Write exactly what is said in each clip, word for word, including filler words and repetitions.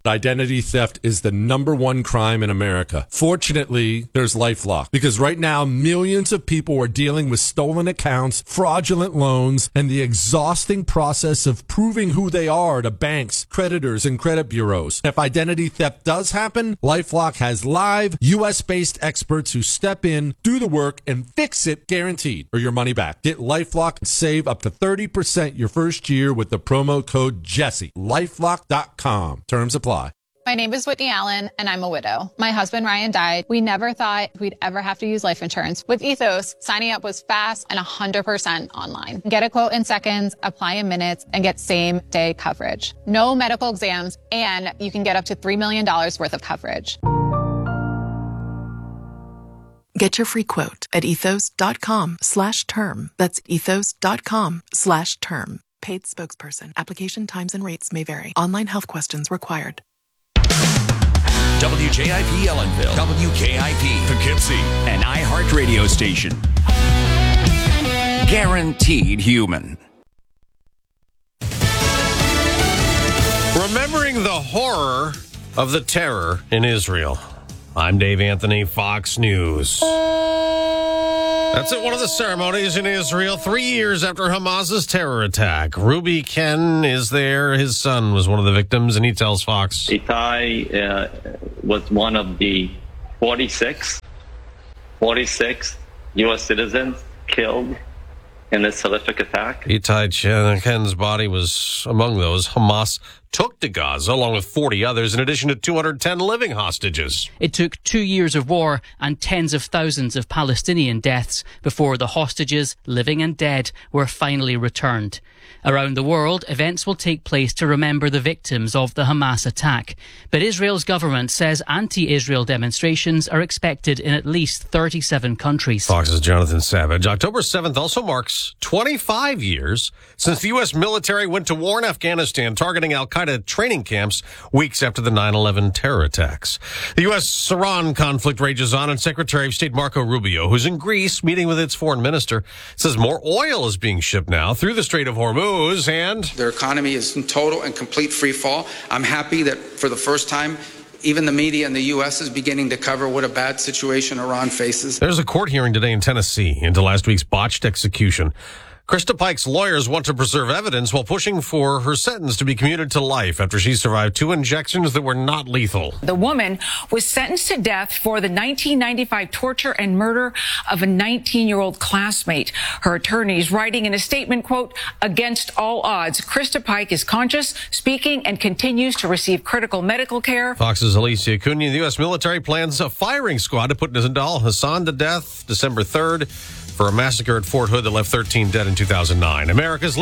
Identity theft is the number one crime in America. Fortunately, there's LifeLock, because right now millions of people are dealing with stolen accounts, fraudulent loans, and the exhausting process of proving who they are to banks, creditors, and credit bureaus. If identity theft does happen, LifeLock has live U S-based experts who step in, do the work, and fix it guaranteed, or your money back. Get LifeLock and save up to thirty percent your first year with the promo code Jesse. LifeLock dot com. Terms apply. My name is Whitney Allen, and I'm a widow. My husband, Ryan, died. We never thought we'd ever have to use life insurance. With Ethos, signing up was fast and one hundred percent online. Get a quote in seconds, apply in minutes, and get same-day coverage. No medical exams, and you can get up to three million dollars worth of coverage. Get your free quote at ethos.com slash term. That's ethos.com slash term. Paid spokesperson. Application times and rates may vary. Online health questions required. W J I P Ellenville, W K I P Poughkeepsie, an iHeart radio station. Guaranteed human. Remembering the horror of the terror in Israel. I'm Dave Anthony, Fox News. That's at one of the ceremonies in Israel, three years after Hamas's terror attack. Ruby Ken is there. His son was one of the victims, and he tells Fox. Itai uh, was one of the forty-six, forty-six U S citizens killed in this horrific attack. Itai Ken's body was among those Hamas took to Gaza, along with forty others, in addition to two hundred ten living hostages. It took two years of war and tens of thousands of Palestinian deaths before the hostages, living and dead, were finally returned. Around the world, events will take place to remember the victims of the Hamas attack. But Israel's government says anti-Israel demonstrations are expected in at least thirty-seven countries. Fox's Jonathan Savage. October seventh also marks twenty-five years since the U S military went to war in Afghanistan, targeting al-Qaeda training camps weeks after the nine eleven terror attacks. The U S-Iran conflict rages on, and Secretary of State Marco Rubio, who's in Greece meeting with its foreign minister, says more oil is being shipped now through the Strait of Hormuz, and their economy is in total and complete free fall. I'm happy that for the first time, even the media in the U S is beginning to cover what a bad situation Iran faces. There's a court hearing today in Tennessee into last week's botched execution. Krista Pike's lawyers want to preserve evidence while pushing for her sentence to be commuted to life after she survived two injections that were not lethal. The woman was sentenced to death for the nineteen ninety-five torture and murder of a nineteen-year-old classmate. Her attorneys writing in a statement, quote, "Against all odds, Krista Pike is conscious, speaking, and continues to receive critical medical care." Fox's Alicia Cunha. The U S military plans a firing squad to put Nizam Hassan to death December third. For a massacre at Fort Hood that left thirteen dead in two thousand nine. America's...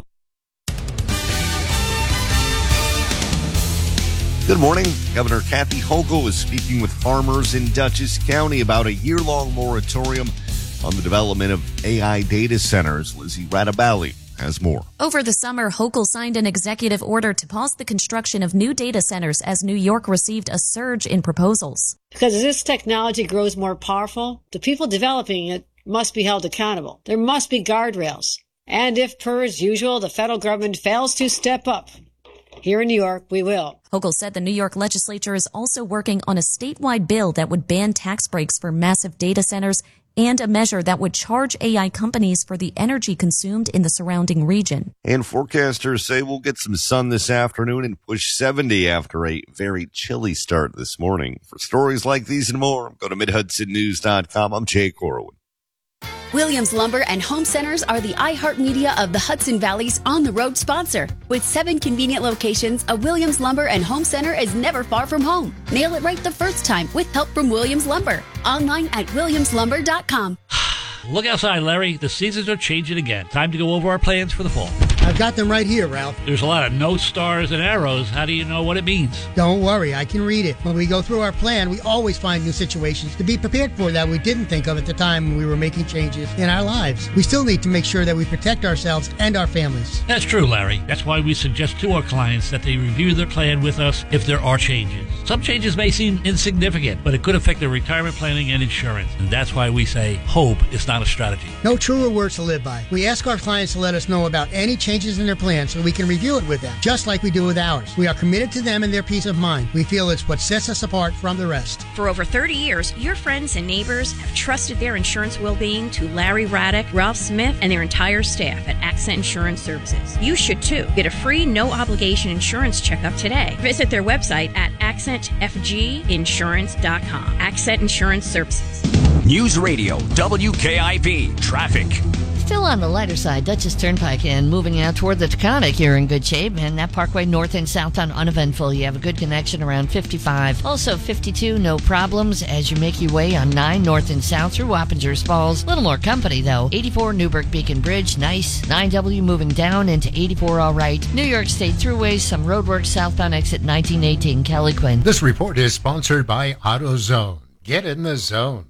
Good morning. Governor Kathy Hochul is speaking with farmers in Dutchess County about a year-long moratorium on the development of A I data centers. Lizzie Radabali has more. Over the summer, Hochul signed an executive order to pause the construction of new data centers as New York received a surge in proposals. Because as this technology grows more powerful, the people developing it must be held accountable. There must be guardrails. And if, per as usual, the federal government fails to step up, here in New York, we will. Hochul said the New York legislature is also working on a statewide bill that would ban tax breaks for massive data centers and a measure that would charge A I companies for the energy consumed in the surrounding region. And forecasters say we'll get some sun this afternoon and push seventy after a very chilly start this morning. For stories like these and more, go to mid hudson news dot com. I'm Jay Corwin. Williams Lumber and Home Centers are the iHeartMedia of the Hudson Valley's on-the-road sponsor. With seven convenient locations, a Williams Lumber and Home Center is never far from home. Nail it right the first time with help from Williams Lumber. Online at williams lumber dot com. Look outside, Larry. The seasons are changing again. Time to go over our plans for the fall. I've got them right here, Ralph. There's a lot of notes, stars, and arrows. How do you know what it means? Don't worry, I can read it. When we go through our plan, we always find new situations to be prepared for that we didn't think of at the time when we were making changes in our lives. We still need to make sure that we protect ourselves and our families. That's true, Larry. That's why we suggest to our clients that they review their plan with us if there are changes. Some changes may seem insignificant, but it could affect their retirement planning and insurance. And that's why we say hope is not a strategy. No truer words to live by. We ask our clients to let us know about any changes changes in their plan so we can review it with them, just like we do with ours. We are committed to them and their peace of mind. We feel it's what sets us apart from the rest. For over thirty years, your friends and neighbors have trusted their insurance well-being to Larry Raddick, Ralph Smith, and their entire staff at Accent Insurance Services. You should too. Get a free, no-obligation insurance checkup today. Visit their website at accent f g insurance dot com. Accent Insurance Services. News Radio W K I P Traffic. Still on the lighter side, Dutchess Turnpike and moving out toward the Taconic, you're in good shape. And that Parkway north and south on uneventful. You have a good connection around fifty-five. Also fifty-two, no problems as you make your way on nine north and south through Wappingers Falls. A little more company though. eighty-four Newburgh Beacon Bridge, nice. nine W moving down into eighty-four, all right. New York State Thruways, some roadwork southbound exit nineteen eighteen, Kelly Quinn. This report is sponsored by AutoZone. Get in the zone.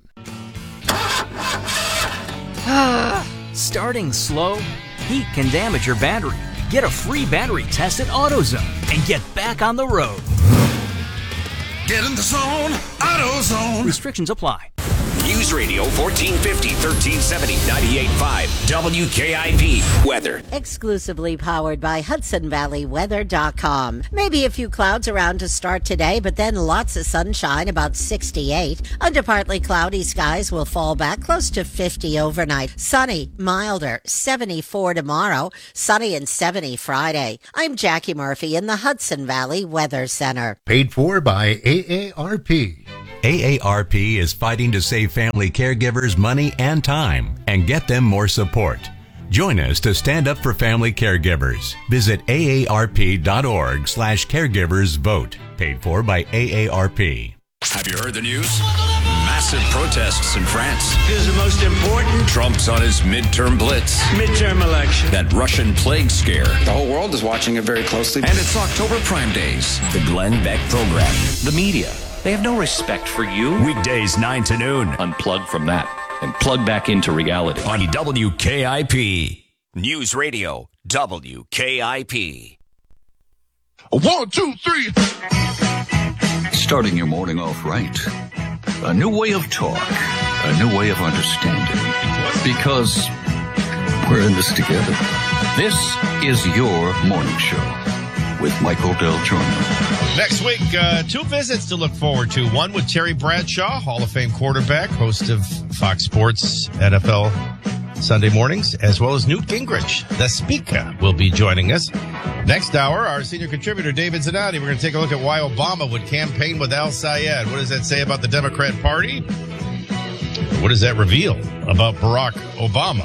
Starting slow? Heat can damage your battery. Get a free battery test at AutoZone and get back on the road. Get in the zone. AutoZone. Restrictions apply. News Radio fourteen fifty, thirteen seventy, ninety-eight point five W K I P Weather. Exclusively powered by Hudson Valley Weather dot com. Maybe a few clouds around to start today, but then lots of sunshine, about sixty-eight. Under partly cloudy skies will fall back close to fifty overnight. Sunny, milder, seventy-four tomorrow. Sunny and seventy Friday. I'm Jackie Murphy in the Hudson Valley Weather Center. Paid for by A A R P. A A R P is fighting to save family caregivers money and time and get them more support. Join us to stand up for family caregivers. Visit A A R P dot org slash caregivers vote. Paid for by A A R P. Have you heard the news? Massive protests in France. Is the most important. Trump's on his midterm blitz. Midterm election. That Russian plague scare. The whole world is watching it very closely. And it's October Prime Days. The Glenn Beck Program. The media. They have no respect for you. Weekdays nine to noon. Unplug from that and plug back into reality. On W K I P. News Radio W K I P. One, two, three. Starting your morning off right. A new way of talk. A new way of understanding. Because we're in this together. This is your morning show with Michael Del Giorno. Next week, uh, two visits to look forward to. One with Terry Bradshaw, Hall of Fame quarterback, host of Fox Sports N F L Sunday mornings, as well as Newt Gingrich, the speaker, will be joining us. Next hour, our senior contributor, David Zanatti. We're going to take a look at why Obama would campaign with Al Sayed. What does that say about the Democrat Party? What does that reveal about Barack Obama?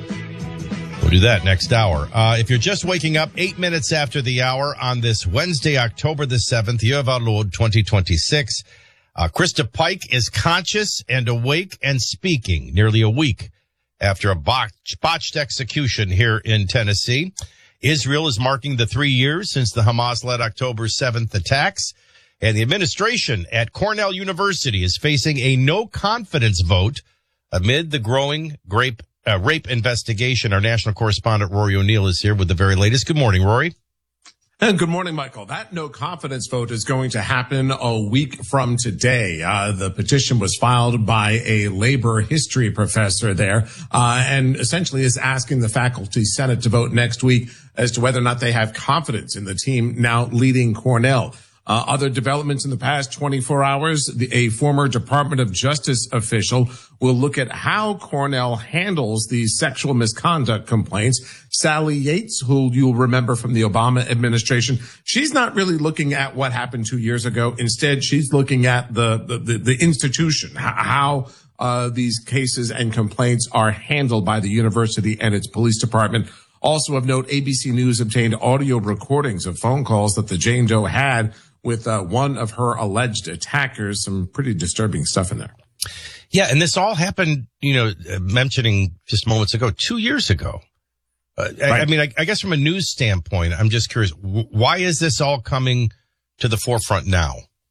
We'll do that next hour. Uh, if you're just waking up eight minutes after the hour on this Wednesday, October the seventh, Year of our Lord twenty twenty-six, uh, Krista Pike is conscious and awake and speaking nearly a week after a botched, botched execution here in Tennessee. Israel is marking the three years since the Hamas-led October seventh attacks, and the administration at Cornell University is facing a no-confidence vote amid the growing grape Uh, rape investigation. Our national correspondent, Rory O'Neill, is here with the very latest. Good morning, Rory. And good morning, Michael. That no confidence vote is going to happen a week from today. Uh, the petition was filed by a labor history professor there, uh, and essentially is asking the faculty senate to vote next week as to whether or not they have confidence in the team now leading Cornell. Uh, other developments in the past twenty-four hours, the, a former Department of Justice official will look at how Cornell handles these sexual misconduct complaints. Sally Yates, who you'll remember from the Obama administration, she's not really looking at what happened two years ago. Instead, she's looking at the, the, the, the institution, how uh, these cases and complaints are handled by the university and its police department. Also of note, A B C News obtained audio recordings of phone calls that the Jane Doe had with uh, one of her alleged attackers. Some pretty disturbing stuff in there. Yeah, and this all happened, you know, uh, mentioning just moments ago, two years ago. Uh, right. I, I mean, I, I guess from a news standpoint, I'm just curious, w- why is this all coming to the forefront now?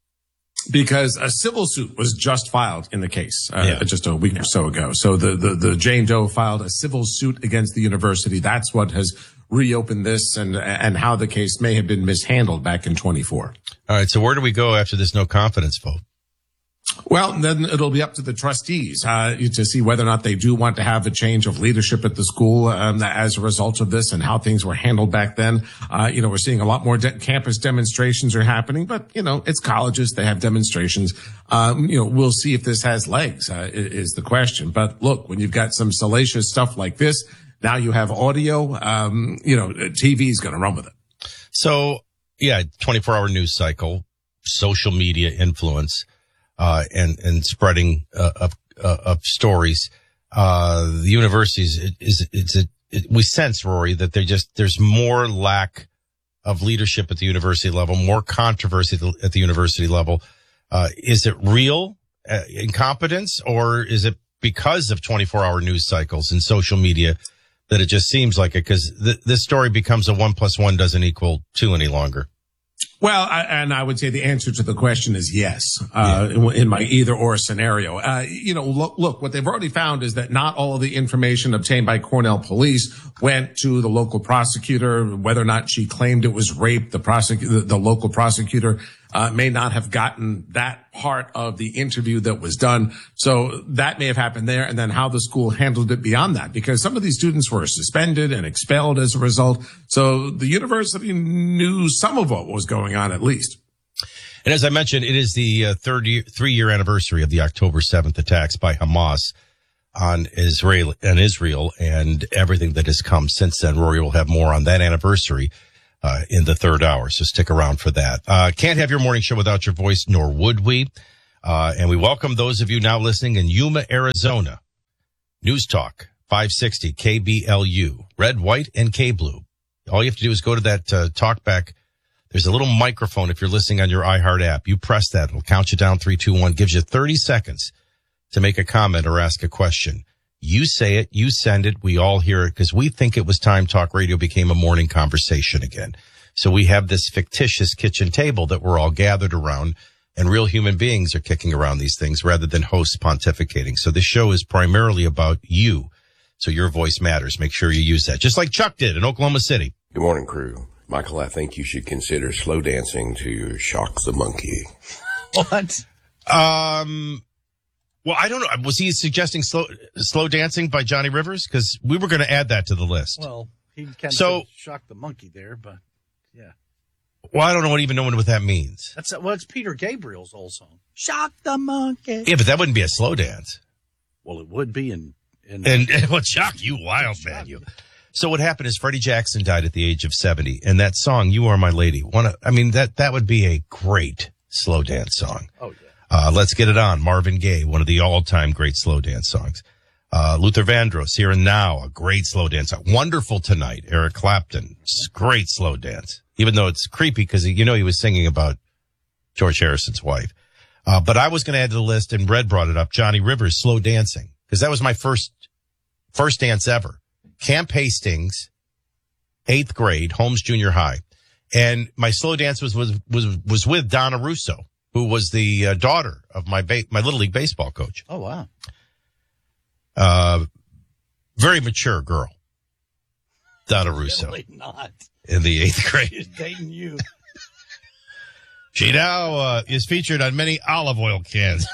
Because a civil suit was just filed in the case uh, yeah. just a week or so ago. So the, the, the Jane Doe filed a civil suit against the university. That's what has reopened this and and how the case may have been mishandled back in twenty-four. All right, so where do we go after this no confidence vote? Well, then it'll be up to the trustees uh, to see whether or not they do want to have a change of leadership at the school um, as a result of this and how things were handled back then. Uh, you know, we're seeing a lot more de- campus demonstrations are happening, but, you know, it's colleges. They have demonstrations. Um, you know, we'll see if this has legs uh, is the question. But look, when you've got some salacious stuff like this, now you have audio, um, you know, T V is going to run with it. So, yeah, twenty-four hour news cycle, social media influence. Uh, and, and spreading, uh, of, uh, of stories. Uh, the universities it, is, it's a, it, we sense, Rory, that they just, there's more lack of leadership at the university level, more controversy at the university level. Uh, is it real uh, incompetence, or is it because of twenty-four hour news cycles and social media that it just seems like it? Cause th- this story becomes a one plus one doesn't equal two any longer. Well, I, and I would say the answer to the question is yes, uh, yeah. in, in my either or scenario. Uh, you know, look, look, what they've already found is that not all of the information obtained by Cornell police went to the local prosecutor. Whether or not she claimed it was rape, the prosecutor, the, the local prosecutor, uh, may not have gotten that part of the interview that was done. So that may have happened there. And then how the school handled it beyond that, because some of these students were suspended and expelled as a result. So the university knew some of what was going on, at least. And as I mentioned, it is the uh, third year, three year anniversary of the October seventh attacks by Hamas on Israel and Israel and everything that has come since then. Rory will have more on that anniversary uh, in the third hour. So stick around for that. Uh, can't have your morning show without your voice, nor would we. Uh, and we welcome those of you now listening in Yuma, Arizona. News Talk five sixty K B L U, red, white, and K-blue. All you have to do is go to that uh, talkback. There's a little microphone if you're listening on your iHeart app. You press that. It'll count you down, three, two, one, gives you thirty seconds to make a comment or ask a question. You say it, you send it, we all hear it, because we think it was time talk radio became a morning conversation again. So we have this fictitious kitchen table that we're all gathered around, and real human beings are kicking around these things rather than hosts pontificating. So this show is primarily about you. So your voice matters. Make sure you use that. Just like Chuck did in Oklahoma City. Good morning, crew. Michael, I think you should consider slow dancing to Shock the Monkey. What? Um, well, I don't know. Was he suggesting slow, slow dancing by Johnny Rivers? Because we were going to add that to the list. Well, he kind of so, shock the monkey there, but yeah. Well, I don't know even know what that means. That's well, it's Peter Gabriel's old song. Shock the monkey. Yeah, but that wouldn't be a slow dance. Well, it would be in, in and it would shock you, wild man. You. So what happened is Freddie Jackson died at the age of seventy, and that song, "You Are My Lady," one of, I mean, that, that would be a great slow dance song. Oh, yeah. Uh, Let's Get It On, Marvin Gaye, one of the all-time great slow dance songs. Uh, Luther Vandross, Here and Now, a great slow dance song. Wonderful Tonight, Eric Clapton, great slow dance. Even though it's creepy because, you know, he was singing about George Harrison's wife. Uh, but I was going to add to the list, and Red brought it up, Johnny Rivers, slow dancing, because that was my first, first dance ever. Camp Hastings, eighth grade, Holmes Junior High. And my slow dance was, was, was, was with Donna Russo, who was the uh, daughter of my ba- my Little League baseball coach. Oh, wow. Uh, very mature girl. Donna Russo. Definitely not. In the eighth grade. She's dating you. She now uh, is featured on many olive oil cans.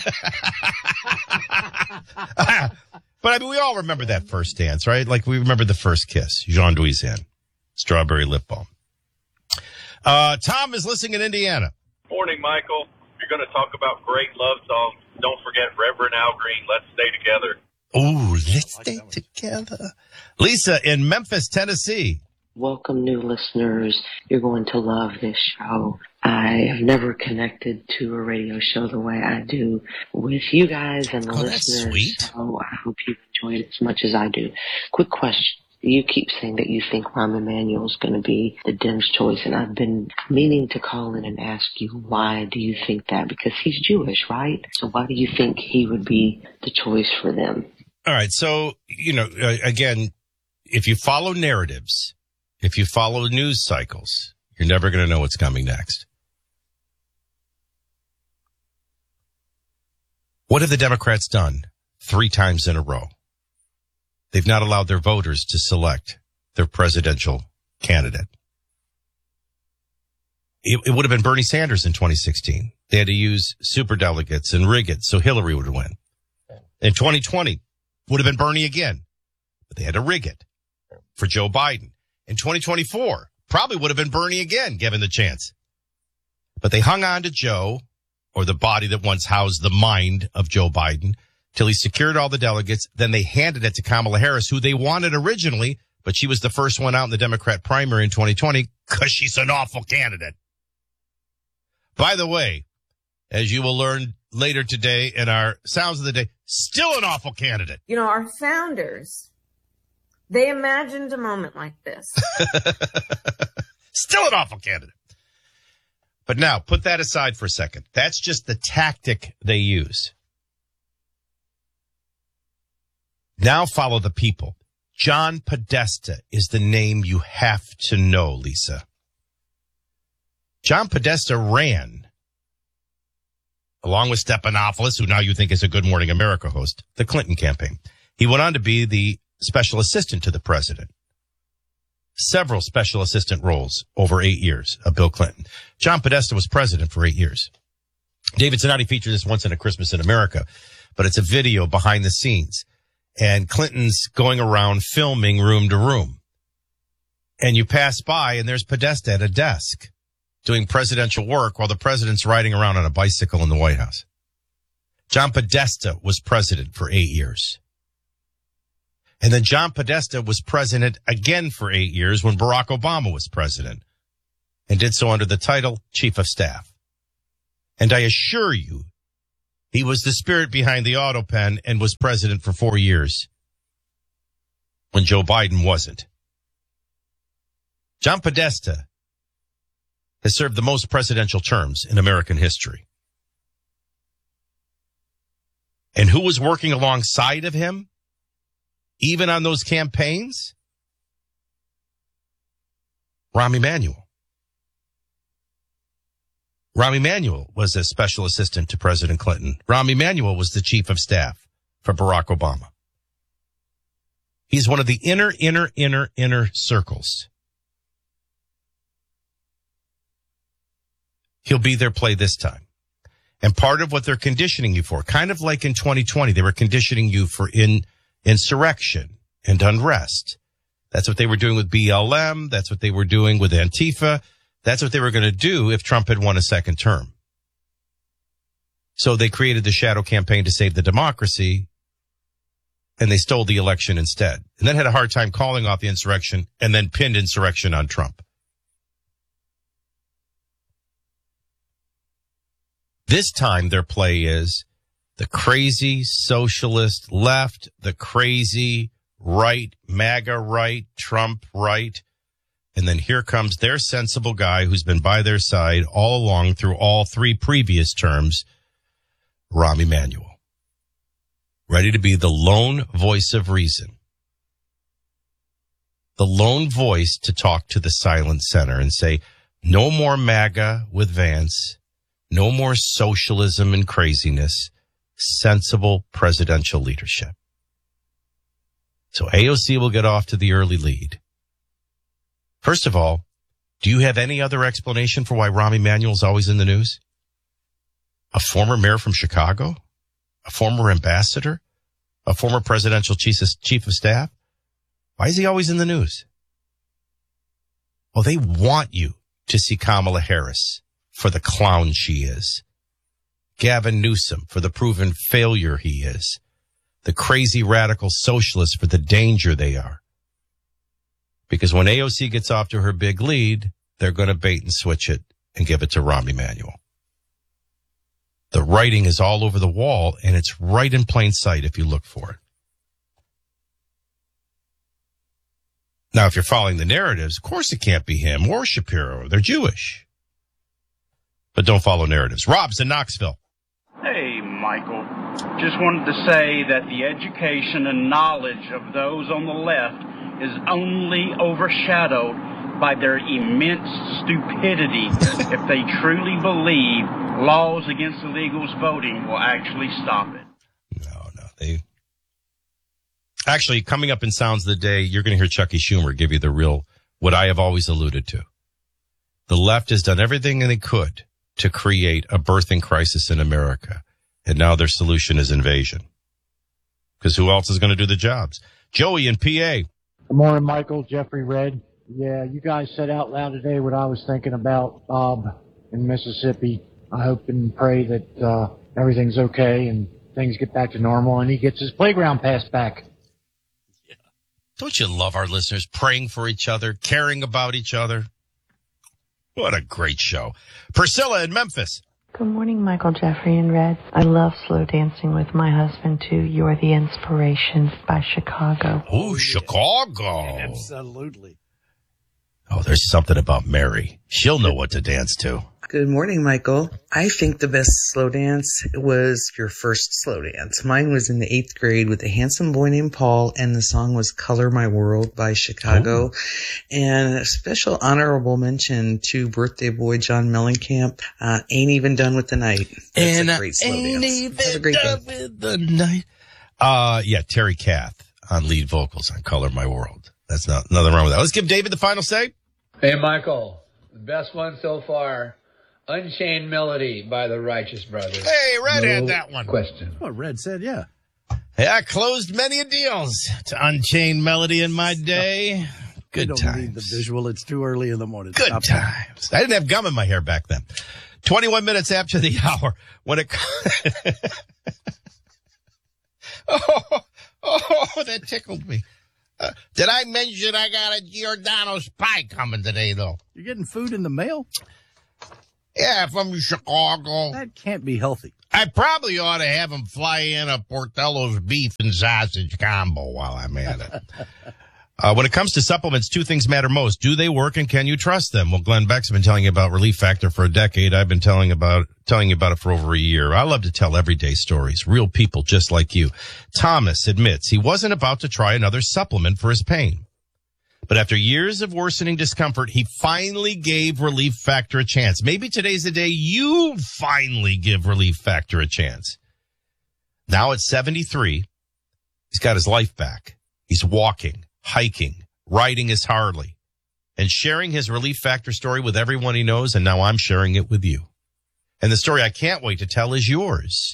But I mean, we all remember that first dance, right? Like we remember the first kiss, Jean Duizan, strawberry lip balm. Uh, Tom is listening in Indiana. Morning, Michael. If you're going to talk about great love songs, don't forget Reverend Al Green, Let's Stay Together. Ooh, let's stay together. Lisa in Memphis, Tennessee. Welcome, new listeners. You're going to love this show. I have never connected to a radio show the way I do with you guys and the oh, listeners. That's sweet. So I hope you enjoy it as much as I do. Quick question. You keep saying that you think Rahm Emanuel is going to be the Dems' choice, and I've been meaning to call in and ask you, why do you think that? Because he's Jewish, right? So why do you think he would be the choice for them? All right. So, you know, uh, again, if you follow narratives, if you follow news cycles, you're never going to know what's coming next. What have the Democrats done three times in a row? They've not allowed their voters to select their presidential candidate. it, it would have been Bernie Sanders in twenty sixteen. They had to use superdelegates and rig it so Hillary would win. In twenty twenty, would have been Bernie again, but they had to rig it for Joe Biden. In twenty twenty-four, probably would have been Bernie again, given the chance. But they hung on to Joe, or the body that once housed the mind of Joe Biden, till he secured all the delegates. Then they handed it to Kamala Harris, who they wanted originally, but she was the first one out in the Democrat primary in twenty twenty because she's an awful candidate. By the way, as you will learn later today in our Sounds of the Day, still an awful candidate. You know, our founders, they imagined a moment like this. Still an awful candidate. But now, put that aside for a second. That's just the tactic they use. Now follow the people. John Podesta is the name you have to know, Lisa. John Podesta ran, along with Stephanopoulos, who now you think is a Good Morning America host, the Clinton campaign. He went on to be the special assistant to the president. Several special assistant roles over eight years of Bill Clinton. John Podesta was president for eight years. David Zanotti featured this once in A Christmas in America, but it's a video behind the scenes. And Clinton's going around filming room to room. And you pass by and there's Podesta at a desk doing presidential work while the president's riding around on a bicycle in the White House. John Podesta was president for eight years. And then John Podesta was president again for eight years when Barack Obama was president, and did so under the title Chief of Staff. And I assure you, he was the spirit behind the auto pen and was president for four years when Joe Biden wasn't. John Podesta has served the most presidential terms in American history. And who was working alongside of him, even on those campaigns? Rahm Emanuel. Rahm Emanuel was a special assistant to President Clinton. Rahm Emanuel was the chief of staff for Barack Obama. He's one of the inner, inner, inner, inner circles. He'll be their play this time. And part of what they're conditioning you for, kind of like in twenty twenty, they were conditioning you for in insurrection and unrest. That's what they were doing with B L M. That's what they were doing with Antifa. That's what they were going to do if Trump had won a second term. So they created the shadow campaign to save the democracy, and they stole the election instead. And then had a hard time calling off the insurrection and then pinned insurrection on Trump. This time their play is the crazy socialist left, the crazy right, MAGA right, Trump right. And then here comes their sensible guy who's been by their side all along through all three previous terms, Rahm Emanuel. Ready to be the lone voice of reason. The lone voice to talk to the silent center and say, no more MAGA with Vance. No more socialism and craziness. Sensible presidential leadership. So A O C will get off to the early lead. First of all, do you have any other explanation for why Rahm Emanuel is always in the news? A former mayor from Chicago? A former ambassador? A former presidential chief of staff? Why is he always in the news? Well, they want you to see Kamala Harris for the clown she is. Gavin Newsom for the proven failure he is. The crazy radical socialists for the danger they are. Because when A O C gets off to her big lead, they're going to bait and switch it and give it to Rahm Emanuel. The writing is all over the wall, and it's right in plain sight if you look for it. Now, if you're following the narratives, of course it can't be him or Shapiro. They're Jewish. But don't follow narratives. Rob's in Knoxville. Hey, Michael. Just wanted to say that the education and knowledge of those on the left is only overshadowed by their immense stupidity if they truly believe laws against illegals voting will actually stop it. No, no. They Actually, coming up in Sounds of the Day, you're going to hear Chucky Schumer give you the real, what I have always alluded to. The left has done everything they could to create a birthing crisis in America. And now their solution is invasion. Because who else is going to do the jobs? Joey in P A. Good morning, Michael. Jeffrey Red. Yeah, you guys said out loud today what I was thinking about Bob in Mississippi. I hope and pray that uh, everything's okay and things get back to normal and he gets his playground pass back. Yeah. Don't you love our listeners praying for each other, caring about each other? What a great show. Priscilla in Memphis. Good morning, Michael, Jeffrey, and Red. I love slow dancing with my husband, too. You're the Inspiration by Chicago. Oh, Chicago. Absolutely. Oh, there's something about Mary. She'll know what to dance to. Good morning, Michael. I think the best slow dance was your first slow dance. Mine was in the eighth grade with a handsome boy named Paul, and the song was Color My World by Chicago. Oh. And a special honorable mention to birthday boy John Mellencamp, uh, Ain't Even Done With the Night. That's and a great slow ain't dance. Even Have a great done day. with the night. Uh, yeah, Terry Kath on lead vocals on Color My World. That's not nothing wrong with that. Let's give David the final say. Hey, Michael, the best one so far, Unchained Melody by the Righteous Brothers. Hey, Red no had that one. Question. That's what Red said, yeah. Hey, I closed many deals to Unchained Melody in my day. Good don't times. Need the visual. It's too early in the morning. Good Stop times. I didn't have gum in my hair back then. twenty-one minutes after the hour. When it oh, oh, that tickled me. Uh, did I mention I got a Giordano's pie coming today, though? You're getting food in the mail? Yeah, from Chicago. That can't be healthy. I probably ought to have him fly in a Portello's beef and sausage combo while I'm at it. uh, when it comes to supplements, two things matter most. Do they work and can you trust them? Well, Glenn Beck's been telling you about Relief Factor for a decade. I've been telling about telling you about it for over a year. I love to tell everyday stories, real people just like you. Thomas admits he wasn't about to try another supplement for his pain. But after years of worsening discomfort, he finally gave Relief Factor a chance. Maybe today's the day you finally give Relief Factor a chance. Now at seventy-three, he's got his life back. He's walking, hiking, riding his Harley, and sharing his Relief Factor story with everyone he knows, and now I'm sharing it with you. And the story I can't wait to tell is yours.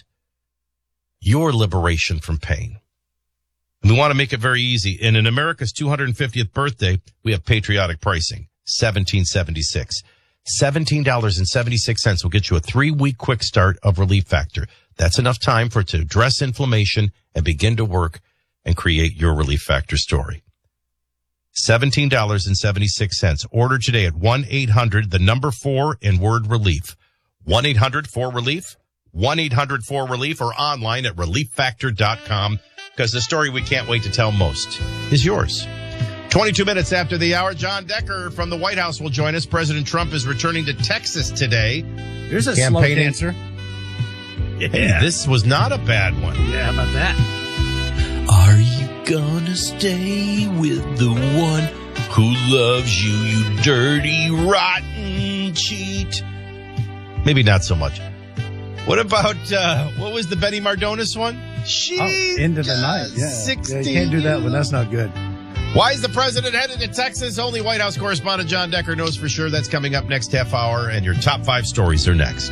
Your liberation from pain. And we want to make it very easy. And in America's two hundred fiftieth birthday, we have patriotic pricing, seventeen seventy-six. seventeen dollars and seventy-six cents will get you a three-week quick start of Relief Factor. That's enough time for it to address inflammation and begin to work and create your Relief Factor story. seventeen dollars and seventy-six cents. Order today at one eight hundred, the number four, and word relief. one eight hundred four relief, one eight hundred four relief, or online at relief factor dot com, because the story we can't wait to tell most is yours. twenty-two minutes after the hour, John Decker from the White House will join us. President Trump is returning to Texas today. Here's a slow dancer. Yeah. Hey, this was not a bad one. Yeah, how about that? Are you gonna stay with the one who loves you, you dirty, rotten cheat? Maybe not so much. What about, uh, what was the Benny Mardones one? She oh, Into the Night. Yeah. yeah, you can't do that one. That's not good. Why is the president headed to Texas? Only White House correspondent John Decker knows for sure. That's coming up next half hour, and your top five stories are next.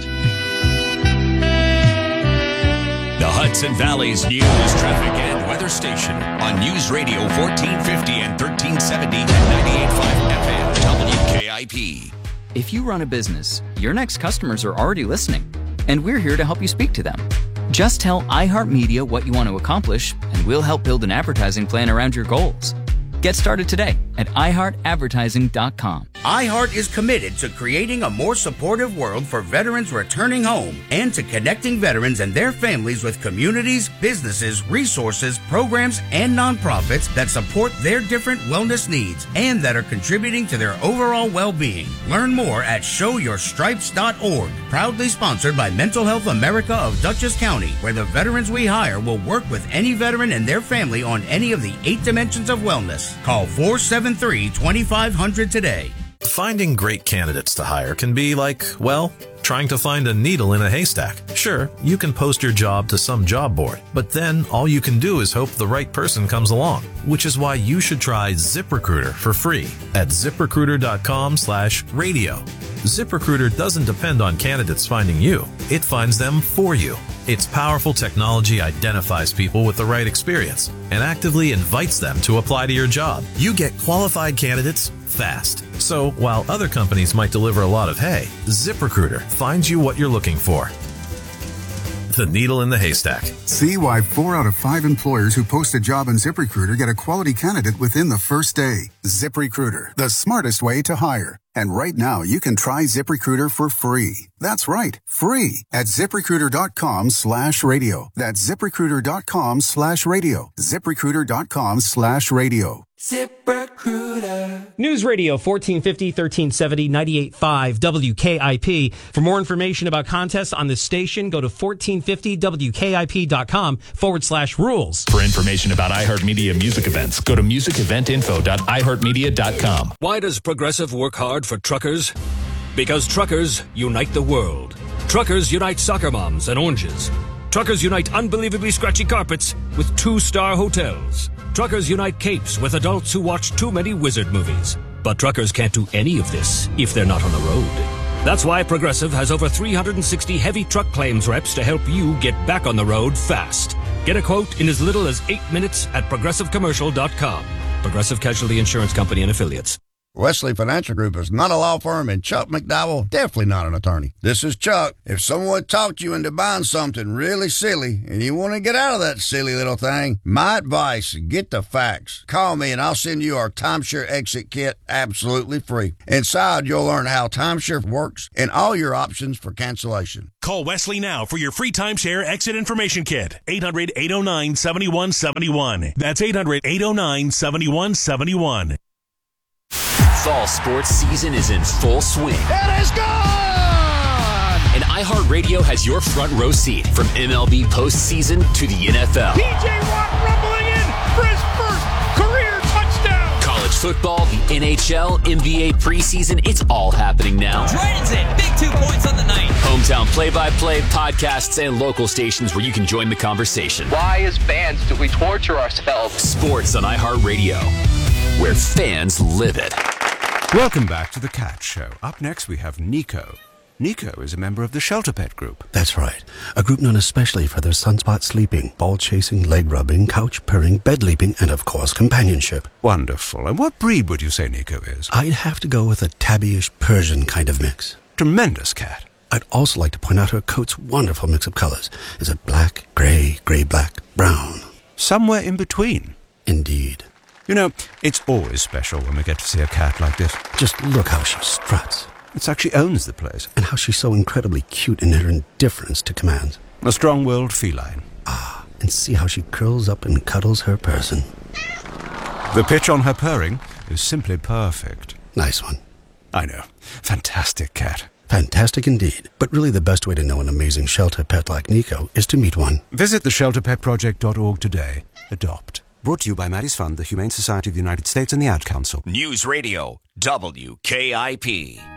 The Hudson Valley's news, traffic, and weather station on News Radio fourteen fifty and thirteen seventy and ninety-eight point five F M W K I P. If you run a business, your next customers are already listening, and we're here to help you speak to them. Just tell iHeartMedia what you want to accomplish, and we'll help build an advertising plan around your goals. Get started today at i heart advertising dot com. iHeart is committed to creating a more supportive world for veterans returning home and to connecting veterans and their families with communities, businesses, resources, programs, and nonprofits that support their different wellness needs and that are contributing to their overall well-being. Learn more at show your stripes dot org. Proudly sponsored by Mental Health America of Dutchess County, where the veterans we hire will work with any veteran and their family on any of the eight dimensions of wellness. Call four seven three, two five zero zero today. Finding great candidates to hire can be like, well, trying to find a needle in a haystack. Sure, you can post your job to some job board, but then all you can do is hope the right person comes along, which is why you should try ZipRecruiter for free at zip recruiter dot com slash radio. ZipRecruiter doesn't depend on candidates finding you. It finds them for you. Its powerful technology identifies people with the right experience and actively invites them to apply to your job. You get qualified candidates fast. So while other companies might deliver a lot of hay, ZipRecruiter finds you what you're looking for. The needle in the haystack. See why four out of five employers who post a job on ZipRecruiter get a quality candidate within the first day. ZipRecruiter, the smartest way to hire. And right now, you can try ZipRecruiter for free. That's right, free at ZipRecruiter.com slash radio. That's ZipRecruiter.com slash radio. ZipRecruiter.com slash radio. ZipRecruiter. News Radio fourteen fifty, thirteen seventy, ninety-eight point five W K I P. For more information about contests on this station, go to fourteen fifty W K I P dot com forward slash rules. For information about iHeartMedia music events, go to music event info dot i heart media dot com. Why does Progressive work hard for truckers? Because truckers unite the world. Truckers unite soccer moms and oranges. Truckers unite unbelievably scratchy carpets with two-star hotels. Truckers unite capes with adults who watch too many wizard movies. But truckers can't do any of this if they're not on the road. That's why Progressive has over three hundred sixty heavy truck claims reps to help you get back on the road fast. Get a quote in as little as eight minutes at progressive commercial dot com. Progressive Casualty Insurance Company and Affiliates. Wesley Financial Group is not a law firm, and Chuck McDowell, definitely not an attorney. This is Chuck. If someone talked you into buying something really silly and you want to get out of that silly little thing, my advice, get the facts. Call me and I'll send you our timeshare exit kit absolutely free. Inside, you'll learn how timeshare works and all your options for cancellation. Call Wesley now for your free timeshare exit information kit. eight hundred, eight oh nine, seven one seven one. That's eight hundred, eight oh nine, seven one seven one. Fall sports season is in full swing. It is gone! And iHeartRadio has your front row seat from M L B postseason to the N F L. P J Watt rumbling in for his first career touchdown. College football, the N H L, N B A preseason, it's all happening now. Drayton's in, big two points on the night. Hometown play-by-play, podcasts, and local stations where you can join the conversation. Why, as fans, do we torture ourselves? Sports on iHeartRadio, where fans live it. Welcome back to The Cat Show. Up next, we have Nico. Nico is a member of the Shelter Pet Group. That's right. A group known especially for their sunspot sleeping, ball chasing, leg rubbing, couch purring, bed leaping, and of course, companionship. Wonderful. And what breed would you say Nico is? I'd have to go with a tabbyish Persian kind of mix. Tremendous cat. I'd also like to point out her coat's wonderful mix of colors. Is it black, gray, gray-black, brown? Somewhere in between. Indeed. You know, it's always special when we get to see a cat like this. Just look how she struts. It's like she owns the place. And how she's so incredibly cute in her indifference to commands. A strong-willed feline. Ah, and see how she curls up and cuddles her person. The pitch on her purring is simply perfect. Nice one. I know. Fantastic cat. Fantastic indeed. But really the best way to know an amazing shelter pet like Nico is to meet one. Visit the shelter pet project dot org today. Adopt. Brought to you by Maddie's Fund, the Humane Society of the United States, and the Ad Council. News Radio, W K I P.